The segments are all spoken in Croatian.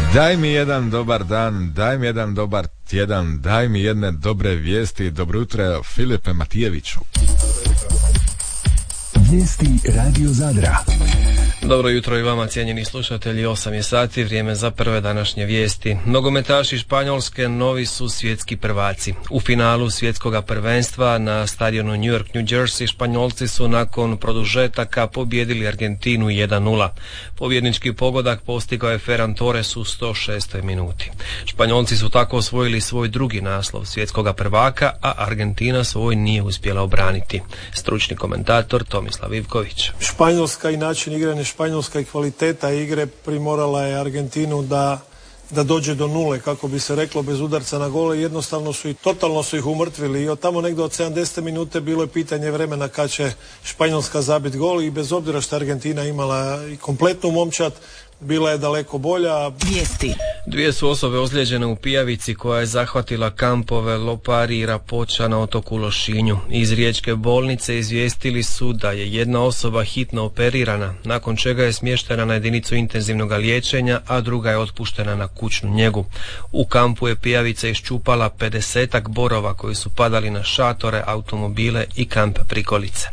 Daj mi jedan dobar dan, daj mi jedan dobar tjedan, daj mi jedne dobre vijesti. Dobro jutro, Filipe Matijeviću. Vijesti Radio Zadra. Dobro jutro i vama, cijenjeni slušatelji. 8 je sati, vrijeme za prve današnje vijesti. Nogometaši Španjolske novi su svjetski prvaci. U finalu svjetskoga prvenstva na stadionu New York, New Jersey, Španjolci su nakon produžetaka pobijedili Argentinu 1:0. Pobjednički pogodak postigao je Ferran Torres u 106. minuti. Španjolci su tako osvojili svoj drugi naslov svjetskoga prvaka, a Argentina svoj nije uspjela obraniti. Stručni komentator Tomislav Ivković. Španjolska i način igranja Španjolska i kvaliteta igre primorala je Argentinu da dođe do nule, kako bi se reklo, bez udarca na gole. Jednostavno totalno su ih umrtvili i od tamo negdje od 70. minute bilo je pitanje vremena kad će Španjolska zabiti gol i bez obzira što Argentina imala i kompletnu momčad, bila je daleko bolja. Vijesti. 2 su osobe ozlijeđene u pijavici koja je zahvatila kampove Lopari i Rapoča na otoku Lošinju. Iz riječke bolnice izvijestili su da je jedna osoba hitno operirana, nakon čega je smještena na jedinicu intenzivnog liječenja, a druga je otpuštena na kućnu njegu. U kampu je pijavica iščupala 50-ak borova koji su padali na šatore, automobile i kamp prikolice.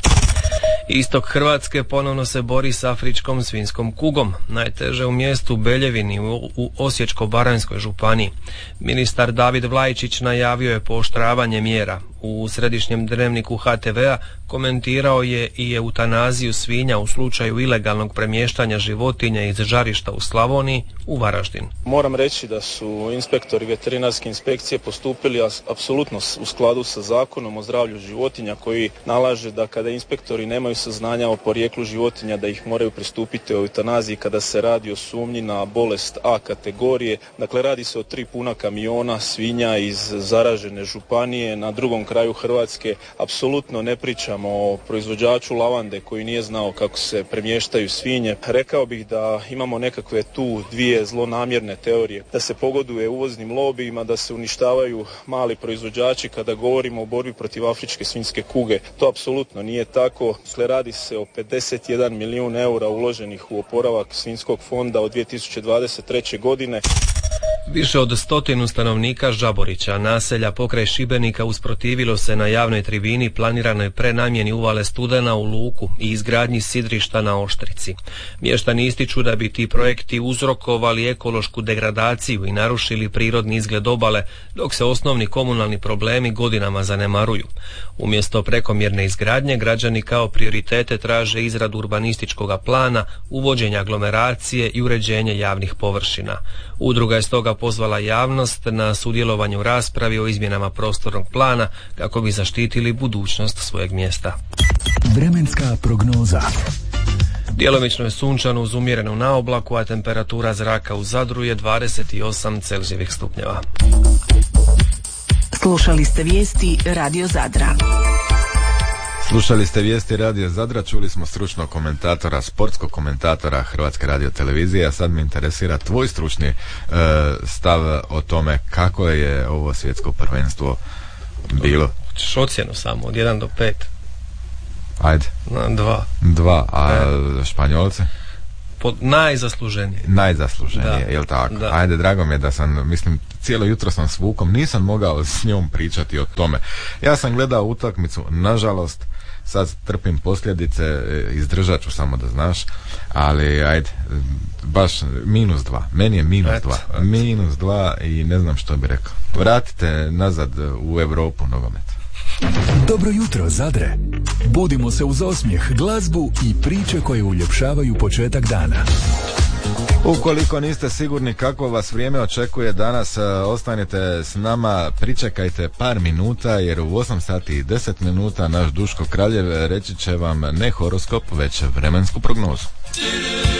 Istok Hrvatske ponovno se bori s afričkom svinjskom kugom, najteže u mjestu Beljevini u Osječko-baranjskoj županiji. Ministar David Vlajčić najavio je pooštravanje mjera. U središnjem dnevniku HTV-a komentirao je i eutanaziju svinja u slučaju ilegalnog premještanja životinja iz žarišta u Slavoniji u Varaždin. Moram reći da su inspektori veterinarske inspekcije postupili apsolutno u skladu sa Zakonom o zdravlju životinja, koji nalaže da kada inspektori nemaju saznanja o porijeklu životinja da ih moraju pristupiti eutanaziji kada se radi o sumnji na bolest A kategorije. Dakle, radi se o 3 puna kamiona svinja iz zaražene županije na drugom kraju Hrvatske. Apsolutno ne pričamo o proizvođaču lavande koji nije znao kako se premještaju svinje. Rekao bih da imamo nekakve tu 2 zlonamjerne teorije, da se pogoduje uvoznim lobijima, da se uništavaju mali proizvođači kada govorimo o borbi protiv afričke svinjske kuge. To apsolutno nije tako. Radi se o 51 milijun eura uloženih u oporavak svinjskog fonda od 2023. godine. Više od 100 stanovnika Žaborića, naselja pokraj Šibenika, usprotivilo se na javnoj tribini planiranoj prenamjeni uvale Studena u luku i izgradnji sidrišta na Oštrici. Mještani ističu da bi ti projekti uzrokovali ekološku degradaciju i narušili prirodni izgled obale, dok se osnovni komunalni problemi godinama zanemaruju. Umjesto prekomjerne izgradnje, građani kao prioritete traže izradu urbanističkog plana, uvođenje aglomeracije i uređenje javnih površina. Udruga je stoga pozvala javnost na sudjelovanje u raspravi o izmjenama prostornog plana kako bi zaštitili budućnost svojeg mjesta. Vremenska prognoza. Djelomično je sunčano uz umjerenu naoblaku, a temperatura zraka u Zadru je 28 Celzijevih stupnjeva. Slušali ste vijesti Radio Zadra. Slušali ste vijesti Radio Zadra, čuli smo stručnog komentatora, sportskog komentatora Hrvatske radiotelevizije, a sad me interesira tvoj stručni stav o tome kako je ovo svjetsko prvenstvo bilo. Hoćeš ocjenu samo od 1 do 5? Ajde. 2, a Španjolci? Najzasluženije, jel tako? Da. Ajde, drago mi je da sam, cijelo jutro sam s Vukom, nisam mogao s njom pričati o tome. Ja sam gledao utakmicu, nažalost, sad trpim posljedice, izdržat ću samo da znaš, ali ajde, baš -2, meni je -2 i ne znam što bi rekao. Vratite nazad u Europu nogomet. Dobro jutro, Zadre. Budimo se uz osmijeh, glazbu i priče koje uljepšavaju početak dana. Ukoliko niste sigurni kako vas vrijeme očekuje danas, ostanite s nama, pričekajte par minuta, jer u 8 sati i 10 minuta naš Duško Kraljev reći će vam ne horoskop, već vremensku prognozu.